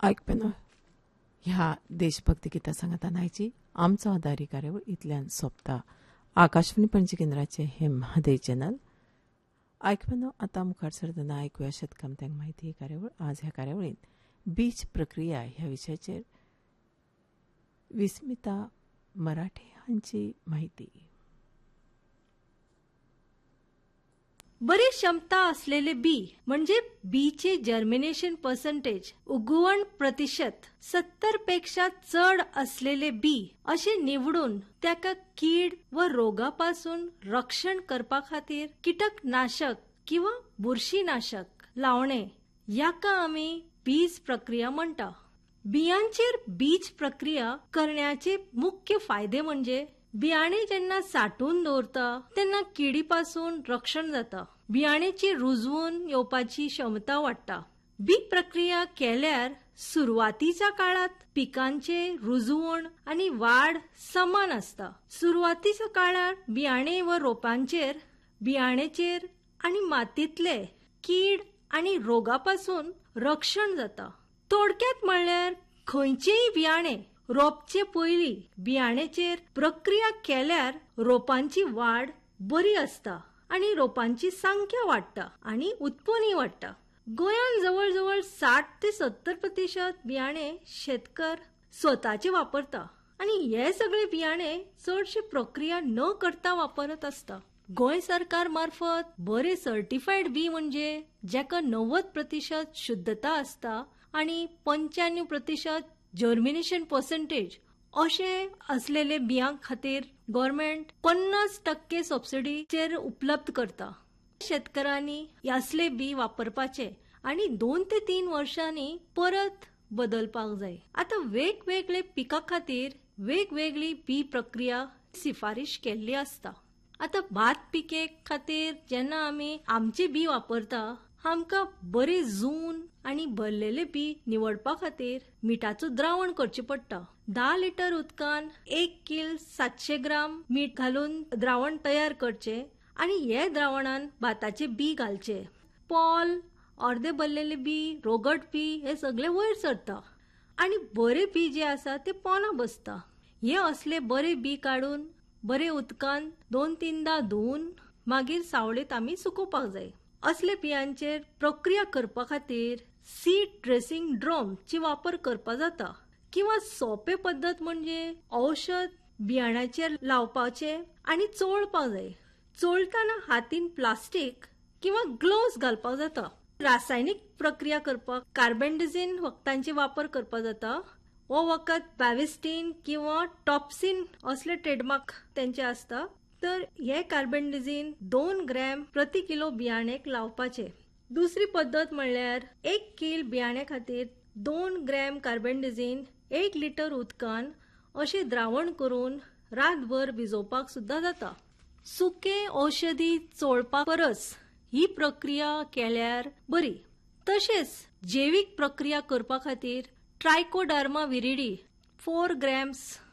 आयकपेनो ह्या देशभक्ती गीतां सांगताना आयची आमचो आदारी कार्यावळ इतल्यान सोंपता. आकाशवाणी पणजी केंद्राचे हे म्हादय चॅनल आयकपेनो आतां मुखार सरतना आयकुया शेतकामत्यांक माहिती. ही कार्यावळ आज ह्या कार्यावळीन बीज प्रक्रिया ह्या विशयाचेर विस्मिता मराठे हांची माहिती. बरी क्षमता असलेले बी म्हणजे बीचे जर्मिनेशन पर्सेंटेज उगवण प्रतिशत 70 पेक्षा चढ असलेले बी असे निवडून त्याका कीड व रोगापासून रक्षण करपा खातीर कीटकनाशक किंवा बुरशीनाशक लावणे याका आम्ही बीज प्रक्रिया म्हणटा. बियांचेर बीज प्रक्रिया करण्याचे मुख्य फायदे म्हणजे बियाणे जेन्ना साठवून दवरता तेन्ना किडीपासून रक्षण जाता. बियाणेची रुजवून येवपाची क्षमता वाडटा. बी प्रक्रिया केल्यार सुरुवातीच्या काळात पिकांचे रुजवण आणि वाढ समान असता. सुरुवातीच्या काळात बियाणे व रोपांचेर बियाणेचेर आणि मातीतले कीड आणि रोगापासून रक्षण जाता. थोडक्यात म्हणल्यार खंयचेय बियाणे रोपचे पयली बियाणेचेर प्रक्रिया केल्यार रोपांची वाढ बरी असता आणि रोपांची संख्या वाडटा आणि उत्पन्नय वाडटा. गोंयांत जवळजवळ 60 ते 70% बियाणे शेतकार स्वताचे वापरता आणि हे सगळे बियाणे चडशे प्रक्रिया न करता वापरत असता. गोंय सरकार मार्फत बरे सर्टिफाईड बी म्हणजे जेका 90% शुद्धता असता आणि 95% जर्मिनेशन पर्सेंटेज असे असलेले बियां खातीर गव्हर्नमेंट 50% सबसिडीचेर उपलब्ध करता. शेतकऱ्यांनी असले बी वापरपाचे आणि 2 ते 3 वर्षांनी परत बदलपाक जाय. आता वेगवेगळे पिका खातीर वेगवेगळी बी प्रक्रिया शिफारिश केल्ली असता. आता भात पिके खातीर जेन्ना आमी आमचे बी वापरता आमका बरे जून आणि भरलेले बी निवडपा खातीर मिठाचो द्रावण करचे पडटा. 10 लिटर उदकान 1 किल 700 ग्राम मीठ घालून द्रावण तयार करचे आणि हे द्रावणान भाताचे बी घालचे. पॉल, अर्धे भरलेले बी, रोगट बी हे सगळे वयर सरता आणि बरे बी जे आसा ते पोना बसता. हे असले बरे बी काढून बरे उदकान 2-3दा धुवन मागीर सावळेत आमी सुकोवपाक जाय. असले बियांचेर प्रक्रिया करपा खातीर सीड ड्रेसिंग ड्रम ची वापर करपा जाता किंवा सोपे पद्धत म्हणजे औषध बियाणाचेर लावपाचे आणि चोळपाक जाय. चोळताना हातीन प्लास्टिक किंवा ग्लोव्स घालपाक जाता. रासायनिक प्रक्रिया करपाक कार्बेंडाझिम वखदांचे वापर करपा जाता. हो वखद बॅविस्टीन किंवा टॉप्सिन असले ट्रेडमार्क त्यांचे असता. तर हे कार्बेंडाझिम 2 ग्रॅम प्रति किलो बियाणेक लावपाचे. दुसरी पद्धत म्हणल्यार 1 किल बियाणे खातीर 2 ग्रॅम कार्बेंडाझिम 1 लिटर उदकान असे द्रावण करून रातभर भिजोवपाक सुद्धा जाता. सुके औषधी चोळपा परस ही प्रक्रिया केल्यार बरी. तशेंच जैविक प्रक्रिया करपा खातीर ट्रायकोडर्मा विरिडी 4 ग्रॅम्स